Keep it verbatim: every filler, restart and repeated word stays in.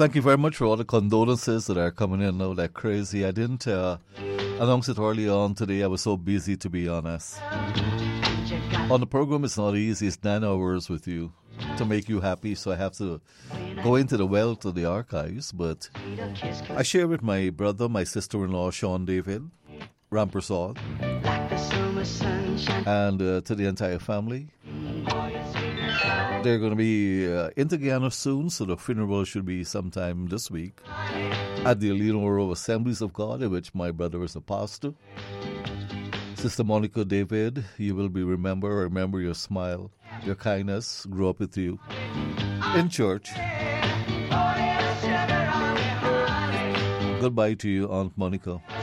thank you very much for all the condolences that are coming in now like crazy. I didn't uh, announce it early on today. I was so busy, to be honest. On the program, it's not easy. It's nine hours with you to make you happy, so I have to go into the wealth of the archives. But I share with my brother, my sister-in-law, Sean David Rampersad, and uh, to the entire family. They're going to be uh, in Guyana soon, so the funeral should be sometime this week at the Leonora Assemblies of God, in which my brother is a pastor. Sister Monica David, you will be remembered. Remember your smile, your kindness, grew up with you in church. Goodbye to you, Aunt Monica.